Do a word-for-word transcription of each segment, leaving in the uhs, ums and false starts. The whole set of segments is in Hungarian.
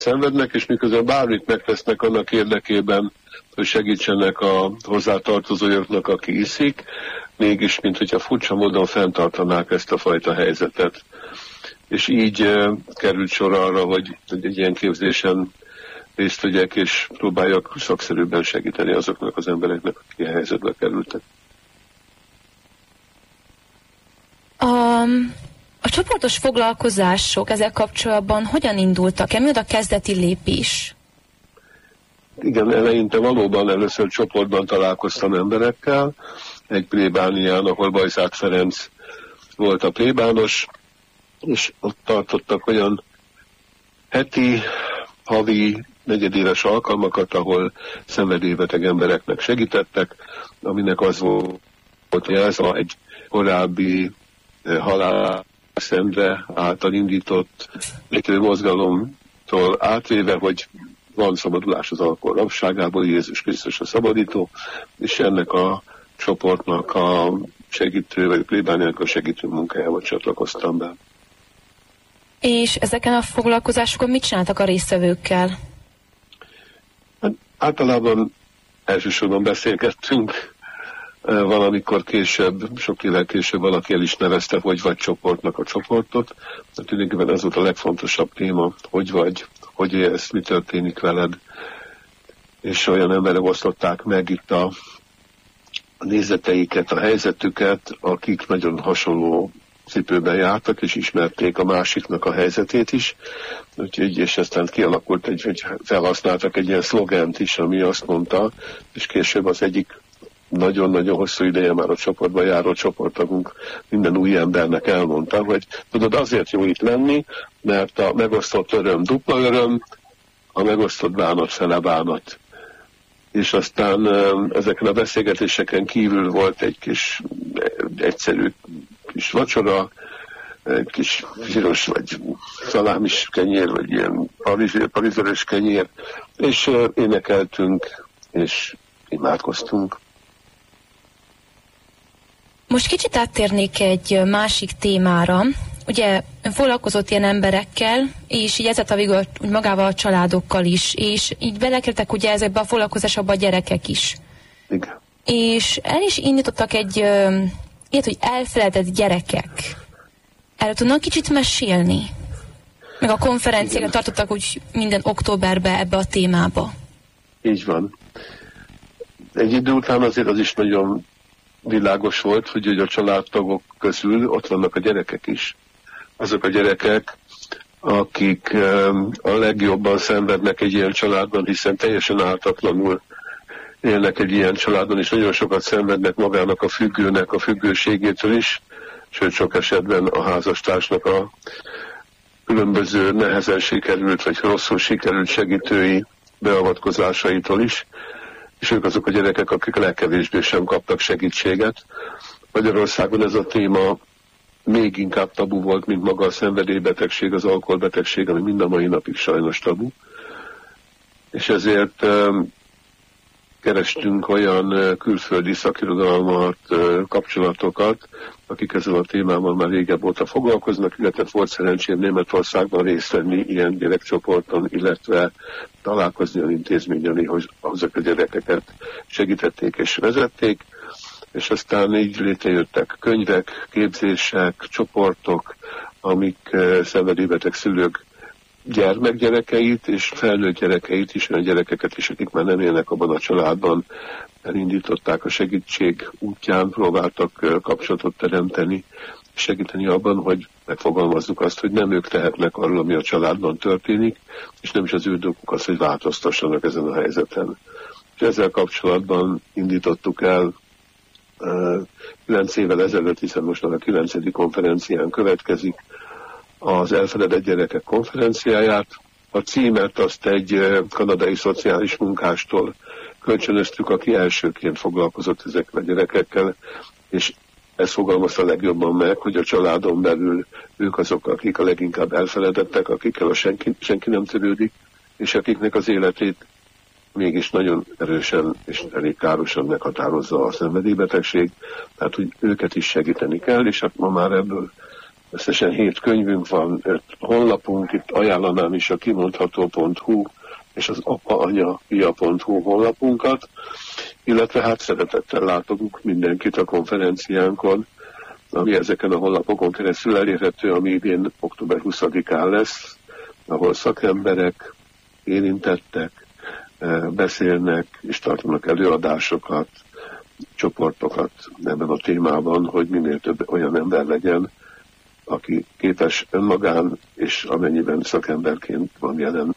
szenvednek, és miközben bármit megtesznek annak érdekében, hogy segítsenek a hozzátartozójuknak, aki iszik, mégis, mint hogyha furcsa módon fenntartanák ezt a fajta helyzetet. És így uh, került sor arra, hogy egy ilyen képzésen részt vegyek, és próbáljak szakszerűbben segíteni azoknak az embereknek, akik ilyen helyzetbe kerültek. Um, a csoportos foglalkozások ezzel kapcsolatban hogyan indultak? Mi a kezdeti lépés? Igen, eleinte valóban először csoportban találkoztam emberekkel, egy plébánián, ahol Bajszák Ferenc volt a plébános, és ott tartottak olyan heti, havi, negyedéves alkalmakat, ahol szenvedélybeteg embereknek segítettek, aminek az volt, hogy ez a egy korábbi halálszendre által indított létező mozgalomtól átvéve, hogy van szabadulás az alkohol rabságából, Jézus Krisztus a szabadító, és ennek a csoportnak a segítő, vagy a plébániának a segítő munkájával csatlakoztam be. És ezeken a foglalkozásokon mit csináltak a résztvevőkkel? Hát, általában elsősorban beszélgettünk, valamikor később, sok évvel később valaki el is nevezte, hogy vagy csoportnak a csoportot. Hát tulajdonképpen ez volt a legfontosabb téma, hogy vagy, hogy ez, mi történik veled. És olyan emberek osztották meg itt a nézeteiket, a helyzetüket, akik nagyon hasonló cipőben jártak, és ismerték a másiknak a helyzetét is. Úgyhogy, és aztán kialakult, egy, hogy felhasználtak egy ilyen szlogent is, ami azt mondta, és később az egyik nagyon-nagyon hosszú ideje már a csoportban járó csoporttagunk minden új embernek elmondta, hogy tudod, azért jó itt lenni, mert a megosztott öröm dupla öröm, a megosztott bánat fele bánat. És aztán ezeken a beszélgetéseken kívül volt egy kis egyszerű kis vacsora, egy kis zsíros vagy szalámis kenyér, vagy ilyen parizörös kenyér, és énekeltünk, és imádkoztunk. Most kicsit áttérnék egy másik témára. Ugye ön foglalkozott ilyen emberekkel, és így ezzel a végül úgy magával a családokkal is, és így belekertek ugye ezekbe a foglalkozásokba a gyerekek is. Igen. És el is indítottak egy ilyet, hogy elfeledett gyerekek. Erről tudnak kicsit mesélni? Meg a konferenciára tartottak úgy minden októberben ebbe a témába. Így van. Egy idő után azért az is nagyon világos volt, hogy, hogy a családtagok közül ott vannak a gyerekek is. Azok a gyerekek, akik a legjobban szenvednek egy ilyen családban, hiszen teljesen ártatlanul élnek egy ilyen családban, és nagyon sokat szenvednek magának a függőnek a függőségétől is, sőt sok esetben a házastársnak a különböző nehezen sikerült, vagy rosszul sikerült segítői beavatkozásaitól is, és ők azok a gyerekek, akik legkevésbé sem kaptak segítséget. Magyarországon ez a téma még inkább tabu volt, mint maga a szenvedélybetegség, az alkoholbetegség, ami mind a mai napig sajnos tabu. És ezért um, kerestünk olyan uh, külföldi szakirodalmat, uh, kapcsolatokat, akik ezzel a témával már régebb óta foglalkoznak, illetve volt szerencsém Németországban részt venni ilyen gyerekcsoporton, illetve találkozni olyan intézményen, hogy azok a gyerekeket segítették és vezették, és aztán így létrejöttek könyvek, képzések, csoportok, amik uh, szenvedélybeteg szülők gyermekgyerekeit és felnőtt gyerekeit is, olyan gyerekeket is, akik már nem élnek abban a családban, elindították a segítség útján, próbáltak kapcsolatot teremteni, és segíteni abban, hogy megfogalmazzuk azt, hogy nem ők tehetnek arról, ami a családban történik, és nem is az ő dolguk az, hogy változtassanak ezen a helyzeten. És ezzel kapcsolatban indítottuk el kilenc évvel ezelőtt, hiszen most a kilencedik konferencián következik, az elfeledett gyerekek konferenciáját. A címet azt egy kanadai szociális munkástól kölcsönöztük, aki elsőként foglalkozott ezekkel a gyerekekkel, és ez fogalmazta legjobban meg, hogy a családon belül ők azok, akik a leginkább elfeledettek, akikkel a senki, senki nem törődik, és akiknek az életét mégis nagyon erősen és elég károsan meghatározza a szenvedélybetegség, tehát hogy őket is segíteni kell, és hát ma már ebből Összesen hét könyvünk van, öt honlapunk, itt ajánlanám is a kimondható pont hu és az apa-anya-fia pont hu honlapunkat, illetve hát szeretettel látogatunk mindenkit a konferenciánkon, ami ezeken a honlapokon keresztül elérhető, ami idén október huszadikán lesz, ahol szakemberek, érintettek, beszélnek és tartanak előadásokat, csoportokat ebben a témában, hogy minél több olyan ember legyen, aki képes önmagán, és amennyiben szakemberként van jelen.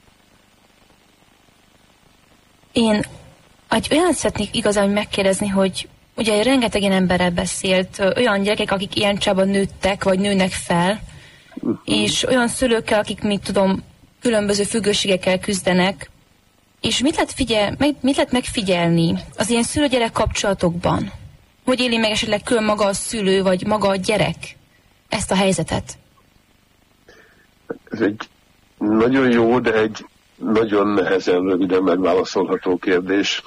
Én egy olyan szeretnék igazán megkérdezni, hogy ugye rengeteg ilyen emberrel beszélt, olyan gyerekek, akik ilyen csában nőttek, vagy nőnek fel, uh-huh. és olyan szülőkkel, akik, mit tudom, különböző függőségekkel küzdenek, és mit lehet, figyel, meg, mit lehet megfigyelni az ilyen szülő-gyerek kapcsolatokban? Hogy éli meg esetleg külön maga a szülő, vagy maga a gyerek ezt a helyzetet? Ez egy nagyon jó, de egy nagyon nehezen, röviden megválaszolható kérdés.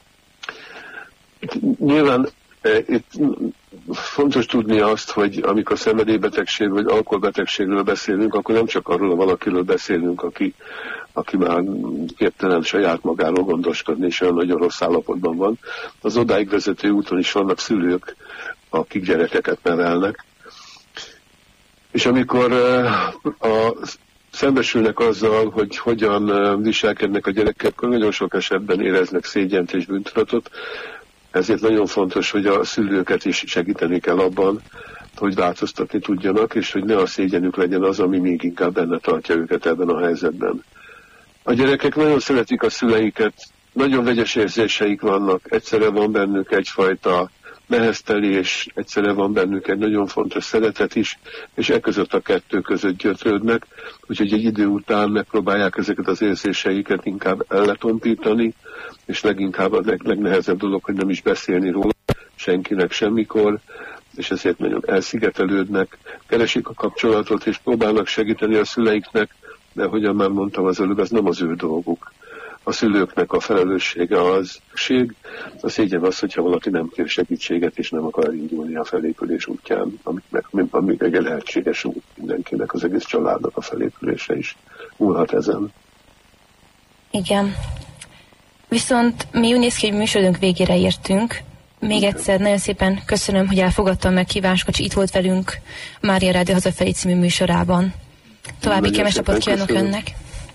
Nyilván e, itt fontos tudni azt, hogy amikor szenvedélybetegség vagy alkoholbetegségről beszélünk, akkor nem csak arról a valakiről beszélünk, aki, aki már képtelen saját magáról gondoskodni, és olyan nagyon rossz állapotban van. Az odáig vezető úton is vannak szülők, akik gyerekeket nevelnek. És amikor a, szembesülnek azzal, hogy hogyan viselkednek a gyerekek, akkor nagyon sok esetben éreznek szégyent és bűntudatot. Ezért nagyon fontos, hogy a szülőket is segíteni kell abban, hogy változtatni tudjanak, és hogy ne a szégyenük legyen az, ami még inkább benne tartja őket ebben a helyzetben. A gyerekek nagyon szeretik a szüleiket, nagyon vegyes érzéseik vannak, egyszerre van bennük egyfajta neheztelés, egyszerre van bennük egy nagyon fontos szeretet is, és e között a kettő között gyötrődnek, úgyhogy egy idő után megpróbálják ezeket az érzéseiket inkább elletompítani, és leginkább a leg, legnehezebb dolog, hogy nem is beszélni róla senkinek semmikor, és ezért nagyon elszigetelődnek, keresik a kapcsolatot, és próbálnak segíteni a szüleiknek, de ahogyan már mondtam az előbb, ez nem az ő dolguk. A szülőknek a felelőssége az ség, a szégyen az, hogyha valaki nem kér segítséget, és nem akar indulni a felépülés útján, amit meg, amíg egy lehetséges út mindenkinek, az egész családnak a felépülése is múlhat ezen. Igen. Viszont mi úgy néz ki, hogy műsorunk végére értünk. Még Igen. egyszer nagyon szépen köszönöm, hogy elfogadtam meg kívásunkat, és itt volt velünk Mária Rádió Hazafelé című műsorában. További kellemes napot kívánok önnek.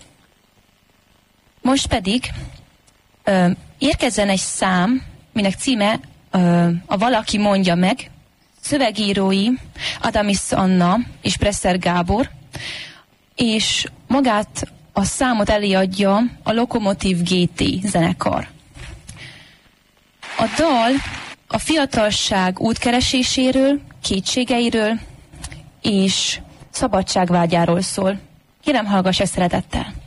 Most pedig ö, érkezzen egy szám, minek címe ö, a Valaki mondja meg, szövegírói Adamis Anna és Presser Gábor, és magát a számot eléadja a Lokomotív gé té zenekar. A dal a fiatalság útkereséséről, kétségeiről és szabadságvágyáról szól. Kérem, hallgass ezt szeretettel!